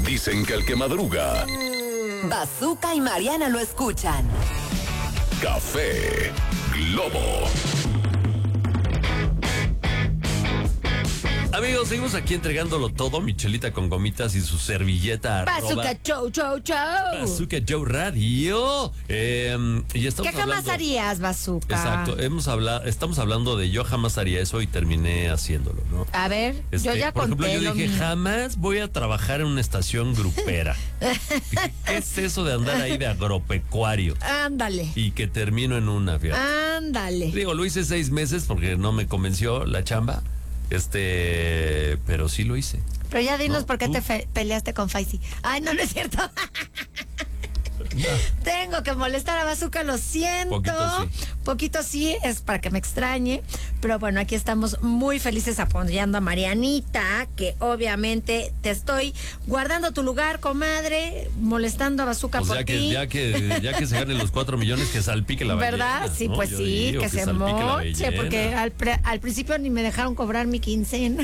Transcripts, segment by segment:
Dicen que el que madruga, Bazooka y Mariana lo escuchan. Café Globo. Amigos, seguimos aquí entregándolo todo. Michelita con gomitas y su servilleta. Bazooka Show. Bazooka Joe Radio. Y estamos ¿Qué jamás hablando... harías, Bazooka? Exacto. Estamos hablando de yo jamás haría eso y terminé haciéndolo, ¿no? A ver, yo ya por conté ejemplo, yo lo dije, mío. jamás voy a trabajar en una estación grupera. Dije, ¿qué es eso de andar ahí de agropecuario? Ándale. Y que termino en una, fíjate. Ándale. Digo, lo hice 6 meses porque no me convenció la chamba. Pero sí lo hice. Pero ya dinos No, por qué tú. te peleaste con Faisy. Ay, no es cierto. Tengo que molestar a Bazooka, lo siento. Poquito sí, es para que me extrañe. Pero bueno, aquí estamos muy felices apoyando a Marianita, que obviamente te estoy guardando tu lugar, comadre, molestando a Bazooka Pues por ya ti. ya que se ganen los 4 millones, que salpique la ballena. ¿Verdad? Sí, ¿no? pues Yo sí, digo que se salpique la moche, ballena. porque al principio ni me dejaron cobrar mi quincena.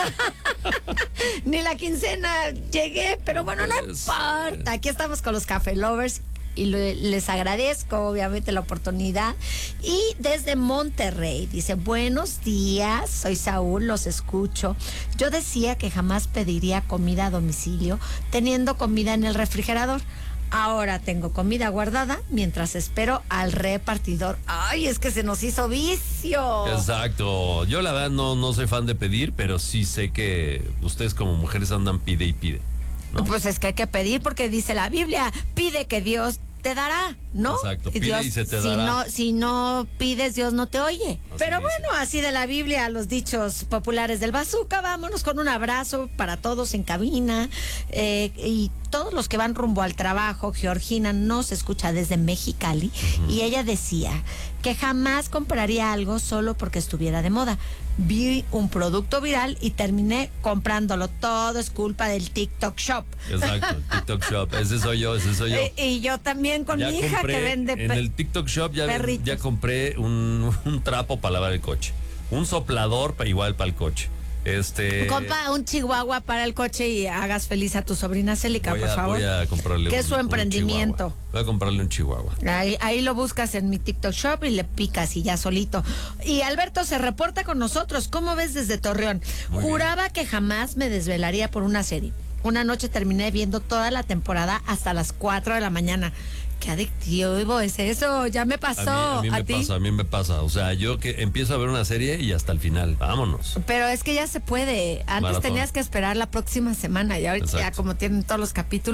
Ni la quincena llegué, pero bueno, no Pues, importa. Aquí estamos con los Café Lovers y les agradezco obviamente la oportunidad. Y desde Monterrey dice: buenos días, soy Saúl, los escucho. Yo decía que jamás pediría comida a domicilio teniendo comida en el refrigerador. Ahora tengo comida guardada mientras espero al repartidor. Ay, es que se nos hizo vicio. Exacto. Yo la verdad no soy fan de pedir, pero sí sé que ustedes como mujeres andan pide y pide, ¿no? Pues es que hay que pedir porque dice la Biblia, pide que Dios te dará, ¿no? Exacto, Y pide Dios, y se te dará. Si no pides, Dios no te oye. Pero dice. bueno, así de la Biblia, los dichos populares del Bazooka. Vámonos con un abrazo para todos en cabina y todos los que van rumbo al trabajo. Georgina nos escucha desde Mexicali y ella decía que jamás compraría algo solo porque estuviera de moda. Vi un producto viral y terminé comprándolo. Todo es culpa del TikTok Shop. Exacto, TikTok Shop. Ese soy yo. Y yo también con Ya mi hija compré, que vende en el TikTok Shop perritos. ya compré un trapo para lavar el coche, un soplador igual para el coche. Compra un chihuahua para el coche y hagas feliz a tu sobrina Célica, por favor. Voy a comprarle que es su emprendimiento. chihuahua. Voy a comprarle un chihuahua. Ahí lo buscas en mi TikTok Shop y le picas y ya solito. Y Alberto se reporta con nosotros. ¿Cómo ves desde Torreón? Muy Juraba que jamás me desvelaría por una serie. Una noche terminé viendo toda la temporada hasta las 4 de la mañana. Qué adictivo es eso, ya me pasó. A mí me pasa. O sea, yo que empiezo a ver una serie y hasta el final. Vámonos. Pero es que ya se puede. Antes Maratón. tenías que esperar la próxima semana y ahorita ya Exacto. como tienen todos los capítulos.